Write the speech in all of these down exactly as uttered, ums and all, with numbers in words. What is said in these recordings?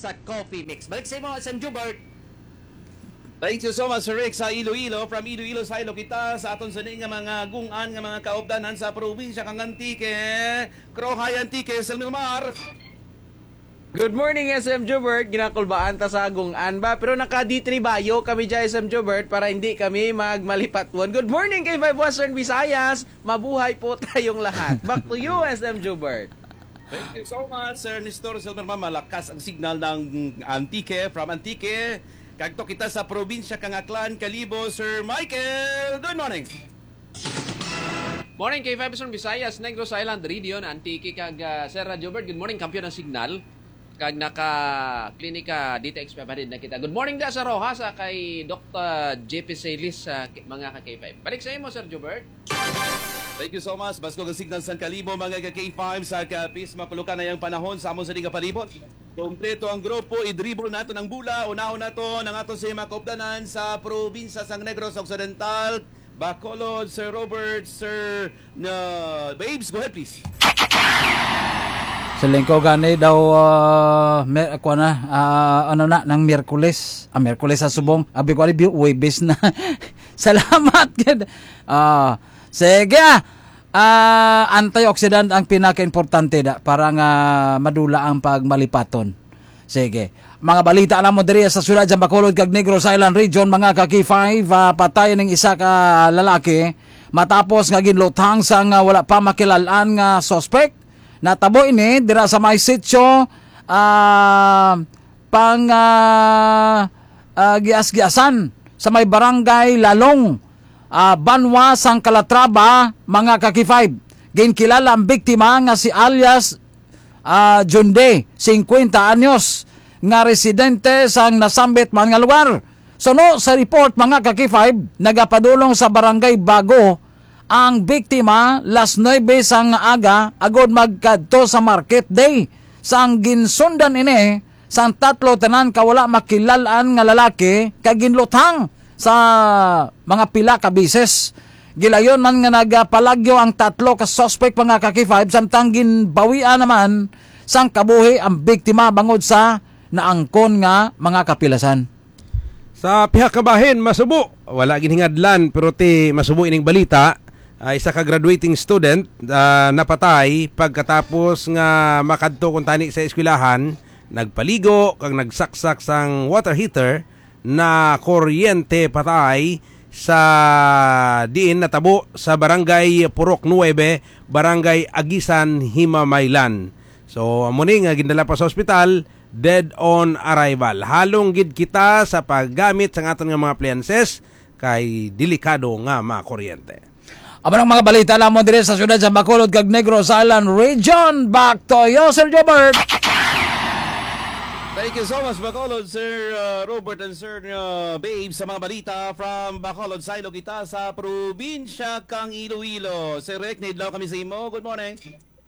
sa coffee mix. Balik sa imo, Sam Jubert. Thank you so much, Sir Rick, sa Iloilo. From Iloilo sa Ilo kita sa aton sa nga mga gungan nga mga kaobdanan sa probinsya kang Antique. Krohay Antique, Selmilmar. Good morning, S M Jubert. Ginakulbaan ta sa gungan ba? Pero naka-D three bayo kami dyan, S M Jubert, para hindi kami magmalipatwan. Good morning kay Five Western Visayas. Mabuhay po tayong lahat. Back to you, S M Jubert. Thank you so much, Sir Nestor Selmilmar. Malakas ang signal ng Antique, from Antique. Kagto kita sa probinsya kang Aklan, Kalibo, Sir Michael. Good morning. Morning kay Five Western Visayas, Negros Island Region, Antique kag uh, Sir Jobert. Good morning, kampiyon ng signal. Kag naka-klinika dito expaparid na kita. Good morning da sa Rojas sa kay Doctor J P Celis sa uh, mga ka-K five. Balik sa imo, Sir Jobert. Thank you so much. Basko ang signal sa Kalibo, mga ka-K five sa kapis. Makulukan na yung panahon sa amon sa Liga Palibot. Kompleto ang grupo, i-dribble nato ng bula. Unahon nato ng ato sa mga kaupdanan sa probinsya sa Negros Occidental. Bacolod, Sir Robert, Sir uh, Babes, go ahead please. Sa lingko gani daw uh, mer ako na uh, ano na ng Miyerkules. Ah, Miyerkules sa subong. Abi ko ali Webes na. Salamat gid. Ah, uh, sige. Uh, antioxidant ang pinaka-importante da para nga madula ang pagmalipaton. Sige. Mga balita alam mo diri sa siyudad sa Bacolod kag Negros Island Region, mga ka-K five, uh, patay ning isa ka lalaki matapos nga ginlutang sa nga wala pa makilalaan nga suspect. Natabo ini dira sa may sitio uh, pang uh, uh, gias-giasan sa may barangay Lalong, uh, Banwa, sang Calatrava, mga ka-K five. Ginkilala ang biktima nga si alias uh, Junde, fifty anyos, nga residente sang nasambit man nga lugar. Suno sa report, mga ka-K five, nagapadulong sa barangay Bago ang biktima las nueve sang aga agod magkadto sa market day. Sang ginsundan ini sang tatlo tanan kawala makilalaan nga lalaki kag ginlutang sa mga pila ka bises. Gilayon man nga nagapalagyo ang tatlo ka suspect, mga ka-K five, samtang ginbawian naman sang kabuhi ang biktima bangod sa naangkon nga mga kapilasan. Sa pihak kabahin, masubo. Wala ginhingadlan pero ti masubo ining balita. Uh, isa ka graduating student uh, napatay pagkatapos nga makadto kun tani sa eskwelahan, nagpaligo kag nagsaksak sang water heater na kuryente patay sa diin natabo sa barangay Purok nueve, barangay Agisan, Himamaylan. So amo ni nga gindala pa sa ospital, dead on arrival. Halong gid kita sa paggamit sa aton nga mga appliances kay delikado nga makuryente. Aba ng mga balita lamang dire sa siyudad sa Bacolod kag Negros Island Region. Back to you, Sir Jobert. Thank you so much, Bacolod, Sir uh, Robert and Sir uh, Babe, sa mga balita from Bacolod sa Ilo kita sa probinsya kang Iloilo. Sir Rick, naidlaw kami sa imo. Good morning.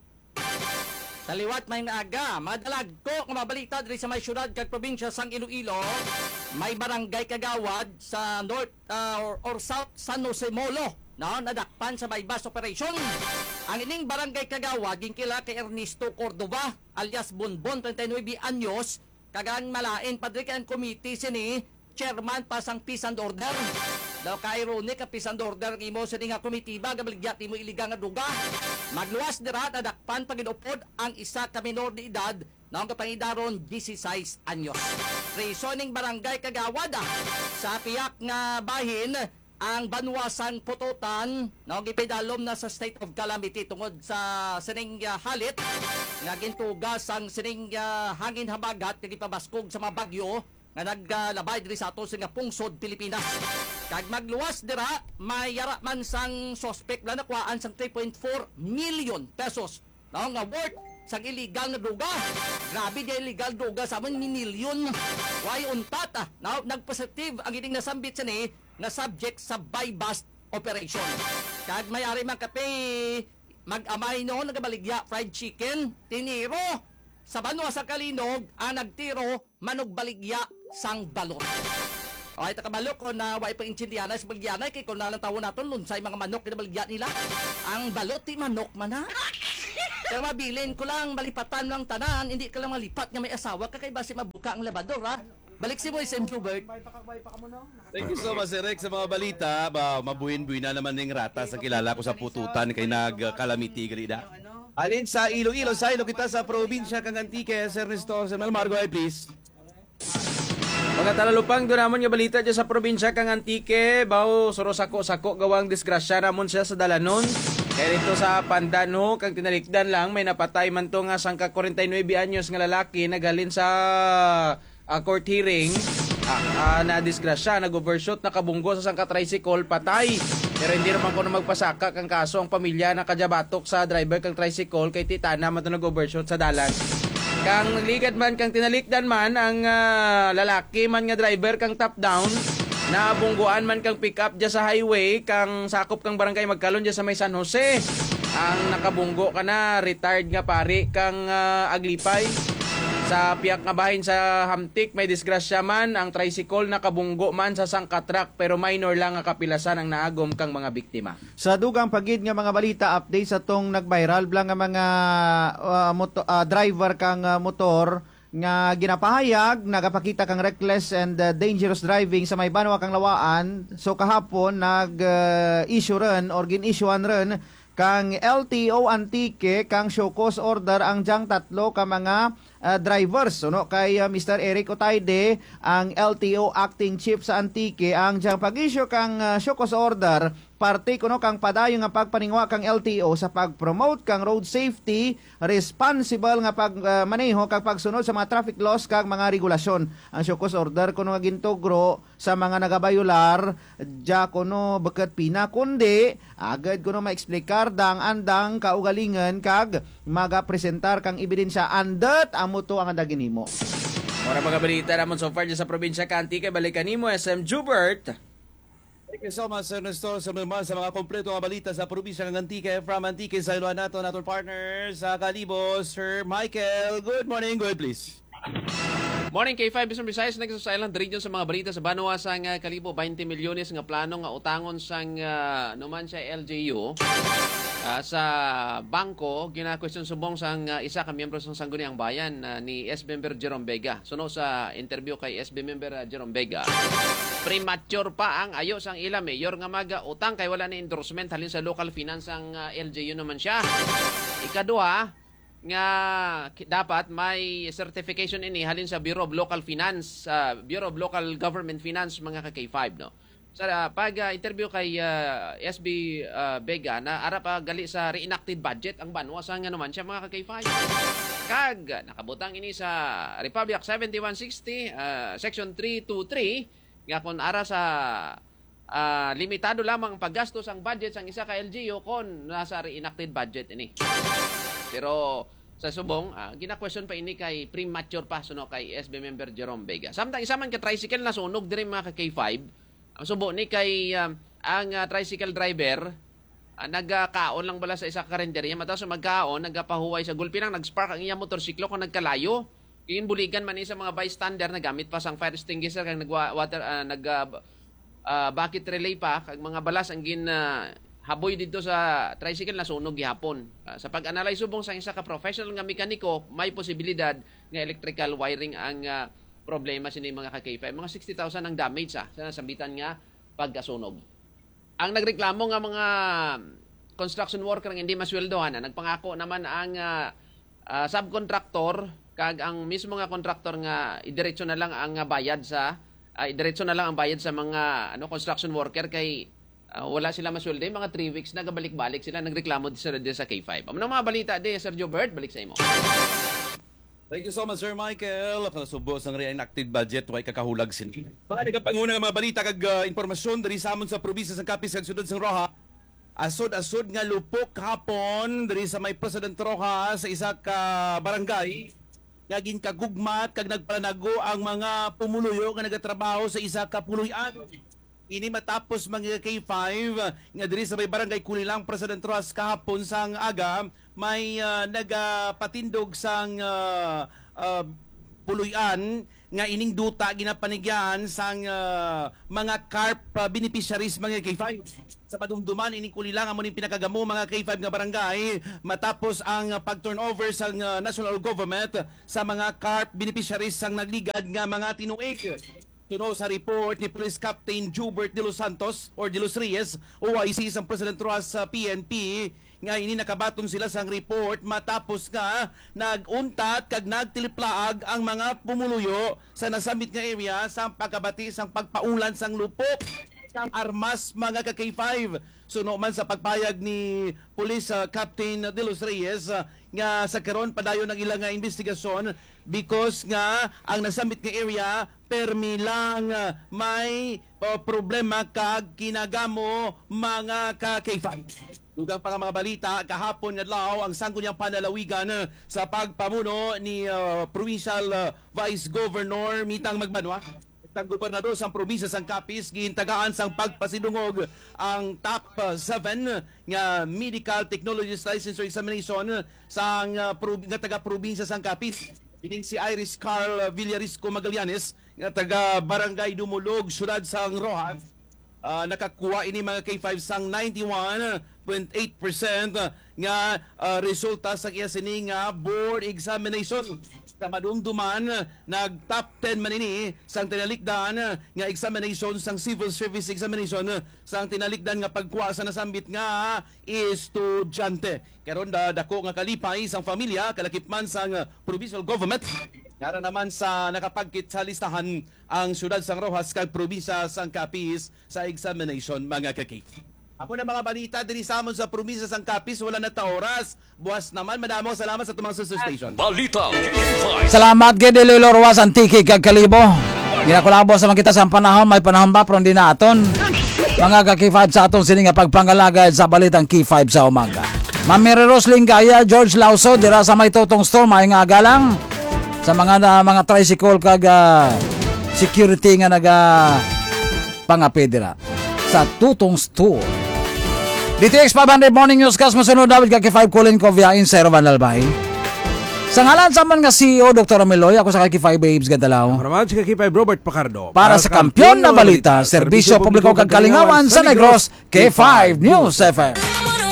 Taliwat may aga, madalag ko kung mabalita diri sa may syudad kag probinsya sang Iloilo. May barangay kagawad sa north uh, or, or south San Jose Molo. No, nadakpan sa bypass operation. Ang ining barangay kagawad ginkila kay Ernesto Cordova alias Bonbon, twenty-nine anyos, kagang malain padri kay ang committee sini chairman pa sang peace and order. Daw kay ironic ka peace and order imo sini nga komitiba gabaligya timo iligang nga duga. Magluwas dira nadakpan pagidupod ang isa ka minor de edad na ang kapangidaron sixteen anyos. Reasoning barangay kagawad ah, sa piyak nga bahin ang Banwasang Pututan na gipidalom na sa state of calamity tungod sa sining uh, halit nga gintugas ang sining uh, hangin habagat nga gipabaskog sa mga bagyo nga naglabay uh, diri sa ato sa pungsod Pilipinas. Kag magluwas dira may yara man sang suspect na nakuhaan sang three point four million pesos na nga worth sang illegal na droga. Grabe di illegal droga sa amon minilyon. Why untat ah. Now nagpositive ang ining nasambit sa ni na subject sa buy-bust operation. Kag may-ari man kape mag-amay noon nagabaligya fried chicken, tiniro sa Banwa sa Kalinog, ang nagtiro manog baligya sang balot. Okay, takabalok ko na wai pa intindihan sa baligyanay kay kung nalang tawon naton lunsay mga manok na baligya nila. Ang balot ti manok man ha. Kaya mabilin ko lang, malipatan lang tanan, hindi ka lang malipat nga may asawa, kakay basi mabuka ang labador, ha? Balik si mo, S M Jubert. Thank you so much, Sir Rex, sa mga balita. Ba, mabuhin-buhin na naman ng rata sa kilala ko sa pututan kay nag-calamity galida. Alin sa Iloilo, sa ilo kita sa probinsya kang Antique, Sir Ernesto, Sir Malmar, go ahead please. Mga talalupang doon namon nga balita dyan sa probinsya kang Antique, bao suro sako-sako gawang disgrasya namon siya sa dalanon. Kaya dito sa Pandano, kang tinalikdan lang, may napatay man to nga sangka forty-nine anyos nga lalaki nagalin sa uh, court hearing. Ah, uh, na disgrasya, nag-overshoot, nakabunggo sa sangka tricycle, patay. Pero hindi naman ko na magpasaka kang kaso ang pamilya na kadyabatok sa driver kang tricycle kay titana man to nag-overshoot sa dalan. Kang ligad man kang tinalikdan man ang uh, lalaki man nga driver kang top down, nabungguan man kang pick up dya sa highway kang sakop kang barangay Magkalon dya sa may San Jose. Ang nakabunggo ka na retired nga pari kang uh, aglipay. Sa piyak nga bahin sa Hamtik, may disgrasya man, ang tricycle nakabunggo man sa sangkatrak pero minor lang nga kapilasan ang naagom kang mga biktima. Sa dugang pagid nga mga balita update sa tong nag-viral blang nga mga uh, moto, uh, driver kang uh, motor nga ginapahayag, nagapakita kang reckless and uh, dangerous driving sa may Banwa kang Lawaan. So kahapon nag-issue uh, rin or gin-issuean rin kang L T O Antique kang show cause order ang diyang tatlo ka mga uh, drivers. So, no, kay uh, Mister Eric Otayde, ang L T O acting chief sa Antique, ang diyang pag-issue kang uh, show cause order parte kuno kang padayon nga pagpaningwa kang L T O sa pag-promote kang road safety, responsible nga pagmaneho uh, kag pagsunod sa mga traffic laws kag mga regulasyon. Ang show cause order kuno nga gintugro sa mga nagabayular ja kuno beket pina kundi agad kuno maeksplikar dang andang kaugalingan kag magapresentar kang ebidensya andet amo to ang andagin nimo. Mora mga balita namon so far dyan sa probinsya ka Antique, balikan nimo S M Jubert. Thank you so much, Sir Ernesto, Sir Malmar, sa mga kompleto nga balita sa probinsya ng Antique. From Antique, sa iluan nato, nato partners sa Kalibo, Sir Michael. Good morning, go ahead please. Morning K five Bisong Visayas, next sa Island region sa mga balita sa Banwa sang uh, Kalibo twenty milyones nga plano nga utangon sang uh, numan siya L J U uh, sa bangko gina-question subong sang uh, isa ka miyembro sang Sangguniang Bayan uh, ni S B member Jerome Vega. Suno sa interview kay S B member uh, Jerome Vega, premature pa ang ayo sang ila mayor nga maga utang kay wala ni endorsement halin sa local finance ang uh, L J U naman siya. Ikaduha nga dapat may certification ini halin sa Bureau of Local Finance, uh, Bureau of Local Government Finance mga ka K five, no. Sa uh, pag uh, interview kay uh, S B uh, Vega na ara pa gali sa reenacted budget ang Banwa sa nga naman siya mga ka K five. Kag nakabutang ini sa Republic Act seventy-one sixty uh, section three twenty-three nga kon ara sa uh, limitado lamang paggastos ang budget sang isa ka L G U kon nasa reenacted budget ini. Pero sa subong, uh, gina-question pa ini kay premature pa suno kay S B member Jerome Vega. Samtang isa man ka tricycle na sunog diri mga ka K five. Ang subo ni kay um, ang uh, tricycle driver uh, nagkaon lang bala sa isa ka karinderya mataw sa magkaon nagapahuway sa gulpinang nag-spark ang iyang motorsiklo kung nagkalayo. Iyon buligan man ni sa mga bystander na gamit pa sang fire extinguisher kag nag-water uh, nag uh, uh, bucket relay pa kag mga balas ang gin uh, haboy dito sa tricycle na sunog gihapon. Uh, sa pag-analyze subong sa isa ka professional nga mekaniko, may posibilidad nga electrical wiring ang uh, problema sini mga ka K five. Mga sixty thousand ang damage sa sa nasambitan nga pagkasunog. Ang nagreklamo nga mga construction worker nga hindi masweldohan, na nagpangako naman ang uh, uh, subcontractor kag ang mismo nga contractor nga idiretso na lang ang uh, bayad sa uh, idiretso na lang ang bayad sa mga ano construction worker kay Uh, wala sila masweldo. Mga three weeks na gabalik-balik sila nagreklamo sa sa K five. Ang mga balita di Sir Jobert, balik sa imo. Thank you so much, Sir Michael. Subo sang reenacted budget, way kakahulag sin. Pagani ka panguna nga mga balita kag uh, informasyon diri sa amon sa probinsya sang Capiz kag sudod sang Roja. Asod-asod nga lupok hapon diri sa may President Roja sa isa ka barangay. Naging kagugmat kag nagpalanago ang mga pumuluyo nga nagatrabaho sa isa ka puloy-an. Ini matapos mga K five nga diri sa may barangay Kulilang President Rojas kahapon sang aga may uh, nagapatindog sang uh, uh, puluyan nga ining duta ginapanigyan sang uh, mga carp uh, beneficiaries mga K five. Sa padumduman ining kulilang amo ning pinakagamo mga K five nga barangay matapos ang uh, pag-turnover sa uh, national government sa mga carp beneficiaries sang nagligad nga mga tinuig. Tuno sa report ni Police Captain Jubert de los Santos or de los Reyes, O I C sang President Roas sa P N P, nga ini nakabaton sila sang report matapos nga naguntat kag nagtiliplaag ang mga pumuluyo sa nasambit nga area sa pagkabati sang pagpaulan sang lupok sang armas mga ka K five. Suno man sa pagpayag ni Police uh, Captain de los Reyes uh, nga sa karon padayon ang ilang nga investigasyon because nga ang nasambit nga area permi lang uh, may uh, problema kag kinagamo mga ka K five. Dugang pa nga mga balita, kahapon adlaw ang sangguniang panalawigan uh, sa pagpamuno ni uh, Provincial uh, Vice Governor Mitang Magbanwa. Ang gobernador sang probinsya sang Capiz giintagaan sang pagpasidungog ang top seven nga medical technologist licensure examination sang uh, prob- nga taga probinsya sang Capiz. Ining si Iris Carl Villarisco Magallanes nga taga Barangay Dumulog, syudad sang Rojas. Uh, nakakuha ini mga K five sang ninety-one point eight percent nga uh, resulta sa iya sini nga board examination. Sa madumduman, nag-top ten man ini sang tinalikdan nga examination sang civil service examination sang tinalikdan nga pagkuha sa nasambit nga estudyante. Karon da dako nga kalipay sang pamilya kalakipman sang provincial government. Nara naman sa nakapagkit sa listahan ang syudad sang Rojas kag probinsya sang Capiz sa examination mga kakit. Ako na mga balita diri sa amon sa probinsya sang Capiz, wala na ta oras. Buwas naman, madamo salamat sa tumang sister station. Balita. Salamat gid Lilo Ruas Antiki kag Kalibo. Ginakulabo sa mga kita sa panahon, may panahon ba pero hindi na aton. Mga ka K five sa aton sini nga pagpangalagad sa balitang K five sa umaga. Ma'am Mary Rosling Gaya, George Lauso dira sa may Totong Store, may nga galang sa mga na, mga tricycle kag uh, security nga naga pangapedira sa Tutong Store. D T X five hundred Morning Newscast masunod David ka K five Colin Coviain Sir Van Albay. Sa ngalan sa man nga C E O Doctor Ameloy, ako sa K five Babes Gadalaw. Ako naman si K five Robert Pacardo. Para, Para sa Kampiyon na Balita, Serbisyo Publiko kag Kalingawan sa Negros, K five News F M.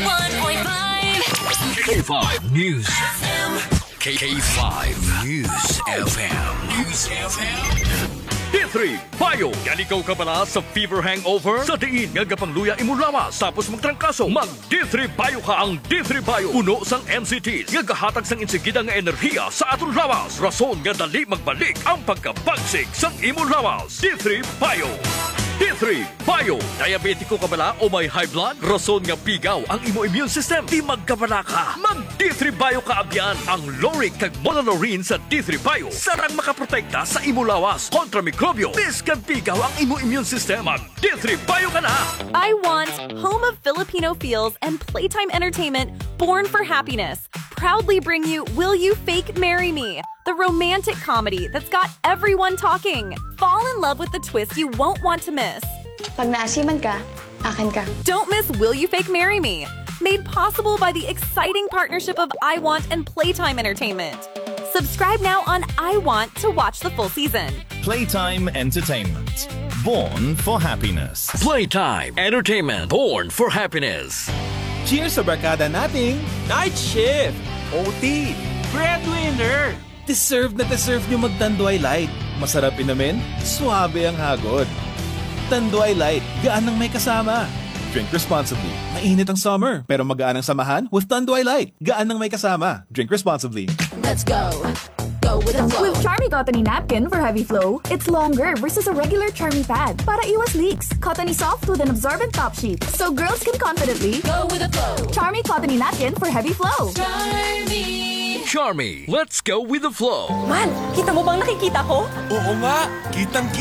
K five News F M. K five News F M. News F M. D three Bayo. Galikaw ka pala sa fever hangover? Sa diin nga gapangluya imo lawas tapos magtrangkaso. Mag D three Bayo ka ang D three Bayo. Puno sang M C Ts nga gahatag sang insigida nga enerhiya sa aton lawas. Rason nga dali magbalik ang pagkabagsig sang imo lawas. D three Bayo. D three Bayo. Diabetiko ka bala o may high blood? Rason nga pigaw ang imo immune system. Di magkabala ka. Mag D three Bayo ka abyan. Ang Loric kag Monolorine sa D three Bayo sarang makaprotekta sa imo lawas kontra mikrobyo. Bis kag pigaw ang imo immune system. Mag D three Bayo ka na. I Want, home of Filipino feels and playtime entertainment born for happiness, proudly bring you Will You Fake Marry Me? The romantic comedy that's got everyone talking. Fall in love with the twist you won't want to miss. Pag naasiman ka, akin ka. Don't miss Will You Fake Marry Me? Made possible by the exciting partnership of I Want and Playtime Entertainment. Subscribe now on I Want to watch the full season. Playtime Entertainment. Born for happiness. Playtime Entertainment. Born for happiness. Cheers sa barkada nating Night Shift, O T, Breadwinner. Deserve na deserve nyo mag-Tanduay Light. Masarap inumin, suabe ang hagod. Tanduay Light, gaan ng may kasama. Drink responsibly. Mainit ang summer, pero magaan ang samahan with Tanduay Light. Gaan ng may kasama. Drink responsibly. Let's go. Go with the flow. With Charmy Cottony Napkin for heavy flow, it's longer versus a regular Charmy pad. Para iwas leaks. Cottony soft with an absorbent top sheet. So girls can confidently go with the flow. Charmy Cottony Napkin for heavy flow. Charmy. Charmy, let's go with the flow. Man, kita mo bang nakikita ko? Oo nga, kitang